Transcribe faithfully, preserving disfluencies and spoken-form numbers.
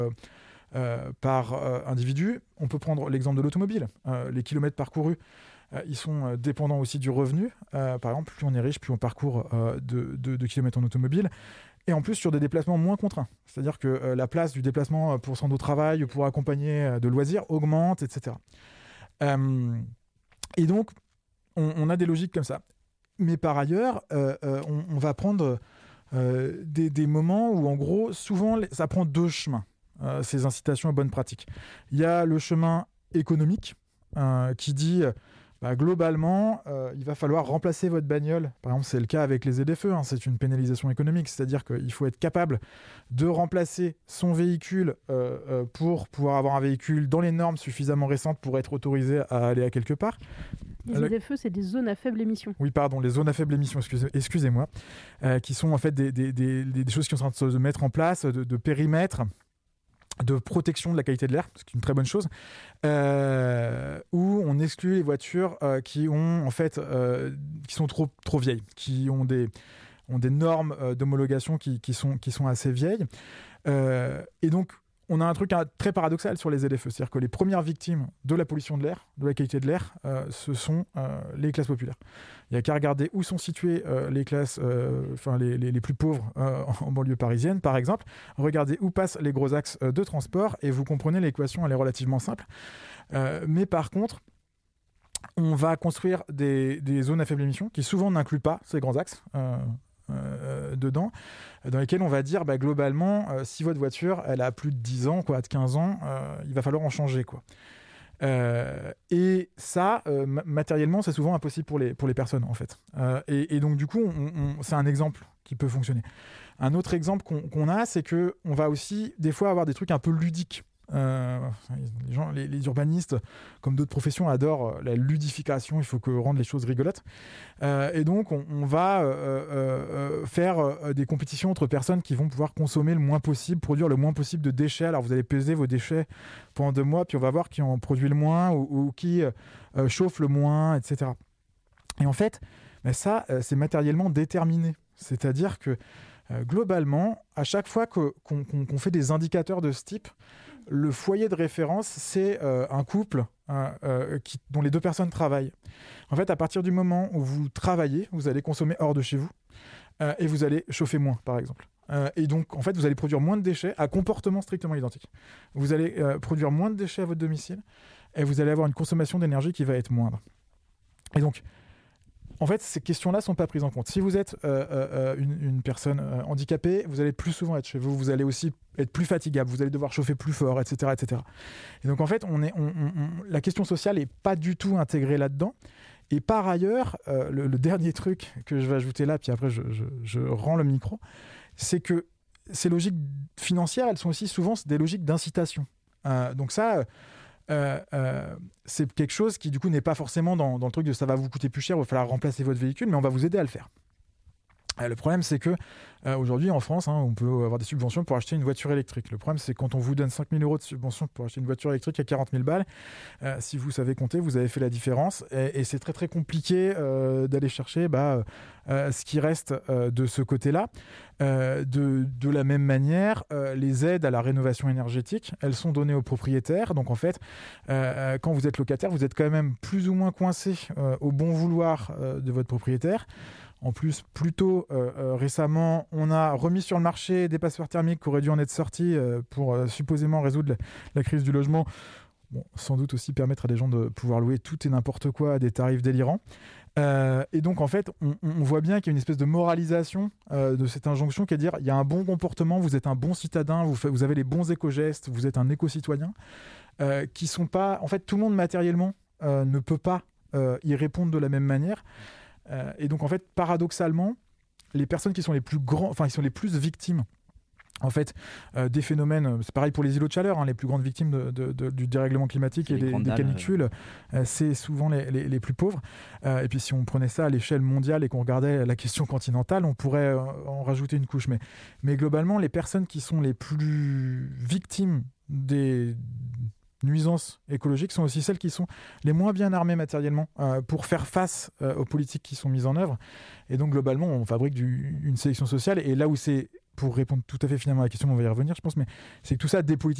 euh, par euh, individu. On peut prendre l'exemple de l'automobile. Euh, les kilomètres parcourus, euh, ils sont euh, dépendants aussi du revenu. Euh, par exemple, plus on est riche, plus on parcourt euh, de, de, de kilomètres en automobile. Et en plus, sur des déplacements moins contraints. C'est-à-dire que euh, la place du déplacement pour se rendre au travail, pour accompagner euh, de loisirs, augmente, et cetera. Euh, et donc, on, on a des logiques comme ça. Mais par ailleurs, euh, euh, on, on va prendre euh, des, des moments où, en gros, souvent, ça prend deux chemins, euh, ces incitations à bonne pratique. Il y a le chemin économique euh, qui dit, euh, bah, globalement, euh, il va falloir remplacer votre bagnole. Par exemple, c'est le cas avec les Z F E, hein, c'est une pénalisation économique, c'est-à-dire qu'il faut être capable de remplacer son véhicule euh, euh, pour pouvoir avoir un véhicule dans les normes suffisamment récentes pour être autorisé à aller à quelque part. Les Z F E, c'est des zones à faible émission. Oui, pardon, les zones à faible émission, excusez, excusez-moi, euh, qui sont en fait des, des, des, des choses qui sont en train de se mettre en place, de, de périmètres, de protection de la qualité de l'air, ce qui est une très bonne chose, euh, où on exclut les voitures euh, qui ont en fait, euh, qui sont trop trop vieilles, qui ont des ont des normes euh, d'homologation qui, qui sont qui sont assez vieilles, euh, et donc on a un truc hein, très paradoxal sur les Z F E, c'est-à-dire que les premières victimes de la pollution de l'air, de la qualité de l'air, euh, ce sont euh, les classes populaires. Il n'y a qu'à regarder où sont situées euh, les classes, euh, enfin les, les, les plus pauvres euh, en banlieue parisienne, par exemple. Regardez où passent les gros axes euh, de transport et vous comprenez l'équation, elle est relativement simple. Euh, mais par contre, on va construire des, des zones à faible émission qui souvent n'incluent pas ces grands axes. Euh, Euh, dedans, dans lesquels on va dire bah, globalement, euh, si votre voiture elle a plus de dix ans, quoi, de quinze ans, euh, il va falloir en changer. Quoi. Euh, et ça, euh, matériellement, c'est souvent impossible pour les, pour les personnes, en fait. Euh, et, et donc, du coup, on, on, c'est un exemple qui peut fonctionner. Un autre exemple qu'on, qu'on a, c'est qu'on va aussi, des fois, avoir des trucs un peu ludiques. Euh, les, gens, les, les urbanistes, comme d'autres professions, adorent la ludification. Il faut que rendre les choses rigolotes. Euh, et donc, on, on va euh, euh, faire euh, des compétitions entre personnes qui vont pouvoir consommer le moins possible, produire le moins possible de déchets. Alors, vous allez peser vos déchets pendant deux mois, puis on va voir qui en produit le moins ou, ou qui euh, chauffe le moins, et cetera. Et en fait, ben ça, euh, c'est matériellement déterminé. C'est-à-dire que euh, globalement, à chaque fois que, qu'on, qu'on fait des indicateurs de ce type, le foyer de référence, c'est euh, un couple hein, euh, qui, dont les deux personnes travaillent. En fait, à partir du moment où vous travaillez, vous allez consommer hors de chez vous euh, et vous allez chauffer moins, par exemple. Euh, et donc, en fait, vous allez produire moins de déchets à comportement strictement identique. Vous allez euh, produire moins de déchets à votre domicile et vous allez avoir une consommation d'énergie qui va être moindre. Et donc, en fait, ces questions-là ne sont pas prises en compte. Si vous êtes euh, euh, une, une personne euh, handicapée, vous allez plus souvent être chez vous, vous allez aussi être plus fatigable, vous allez devoir chauffer plus fort, et cetera, et cetera. Et donc, en fait, on est, on, on, on, la question sociale n'est pas du tout intégrée là-dedans. Et par ailleurs, euh, le, le dernier truc que je vais ajouter là, puis après, je, je, je rends le micro, c'est que ces logiques financières, elles sont aussi souvent des logiques d'incitation. Euh, donc ça... Euh, euh, c'est quelque chose qui du coup n'est pas forcément dans, dans le truc de ça va vous coûter plus cher, il va falloir remplacer votre véhicule, mais on va vous aider à le faire. Euh, le problème c'est que euh, aujourd'hui en France, hein, on peut avoir des subventions pour acheter une voiture électrique. Le problème c'est que quand on vous donne cinq mille euros de subvention pour acheter une voiture électrique à quarante mille balles, euh, si vous savez compter, vous avez fait la différence et, et c'est très très compliqué euh, d'aller chercher bah, euh, ce qui reste euh, de ce côté-là. Euh, de, de la même manière, euh, les aides à la rénovation énergétique, elles sont données aux propriétaires. Donc en fait, euh, quand vous êtes locataire, vous êtes quand même plus ou moins coincé euh, au bon vouloir euh, de votre propriétaire. En plus, plus tôt euh, euh, récemment, on a remis sur le marché des passoires thermiques qui auraient dû en être sortis euh, pour euh, supposément résoudre la, la crise du logement. Bon, sans doute aussi permettre à des gens de pouvoir louer tout et n'importe quoi à des tarifs délirants. Euh, et donc, en fait, on, on voit bien qu'il y a une espèce de moralisation euh, de cette injonction qui est de dire il y a un bon comportement, vous êtes un bon citadin, vous, fait, vous avez les bons éco-gestes, vous êtes un éco-citoyen, euh, qui sont pas... En fait, tout le monde matériellement euh, ne peut pas euh, y répondre de la même manière. Euh, et donc, en fait, paradoxalement, les personnes qui sont les plus grands, enfin, qui sont les plus victimes en fait, euh, des phénomènes, c'est pareil pour les îlots de chaleur, hein, les plus grandes victimes de, de, de, du dérèglement climatique et des, des canicules, euh, c'est souvent les, les, les plus pauvres. Euh, et puis si on prenait ça à l'échelle mondiale et qu'on regardait la question continentale, on pourrait euh, en rajouter une couche. Mais, mais globalement, les personnes qui sont les plus victimes des nuisances écologiques sont aussi celles qui sont les moins bien armées matériellement euh, pour faire face euh, aux politiques qui sont mises en œuvre. Et donc globalement, on fabrique du, une sélection sociale. Et là où c'est pour répondre tout à fait finalement à la question, on va y revenir, je pense, mais c'est que tout ça dépolitise